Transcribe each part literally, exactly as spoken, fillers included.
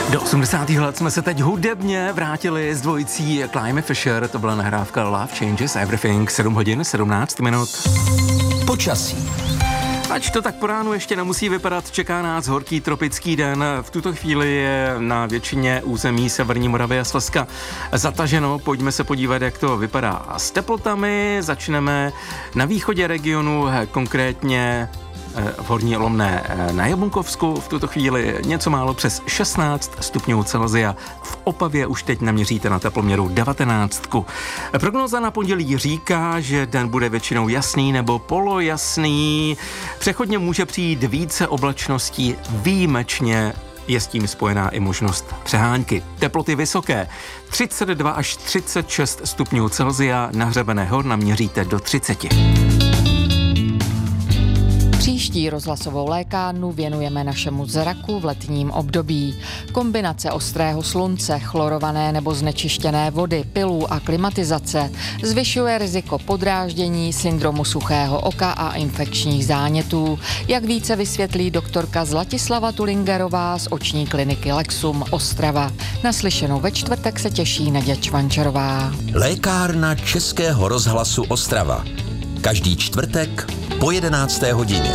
Do osmdesátých let jsme se teď hudebně vrátili s dvojicí Climby Fisher, to byla nahrávka Love Changes Everything, sedm hodin, sedmnáct minut. Počasí. Ač to tak po ránu ještě nemusí vypadat, čeká nás horký tropický den. V tuto chvíli je na většině území severní Moravy a Slezska zataženo. Pojďme se podívat, jak to vypadá s teplotami. Začneme na východě regionu, konkrétně v Horní Lomné na Jabunkovsku. V tuto chvíli něco málo přes šestnáct stupňů Celsia. V Opavě už teď naměříte na teploměru devatenáct. Prognoza na pondělí říká, že den bude většinou jasný nebo polojasný. Přechodně může přijít více oblačností, výjimečně je s tím spojená i možnost přehánky. Teploty vysoké, třicet dva až třicet šest stupňů Celsia, na hřebene hor naměříte do třicet. Příští rozhlasovou lékárnu věnujeme našemu zraku v letním období. Kombinace ostrého slunce, chlorované nebo znečištěné vody, pilů a klimatizace zvyšuje riziko podráždění, syndromu suchého oka a infekčních zánětů. Jak více vysvětlí doktorka Zlatislava Tulingerová z oční kliniky Lexum Ostrava. Naslyšenou ve čtvrtek se těší Naděja Čvančarová. Lékárna Českého rozhlasu Ostrava. Každý čtvrtek po jedenácté hodině.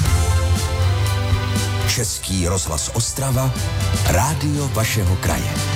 Český rozhlas Ostrava, rádio vašeho kraje.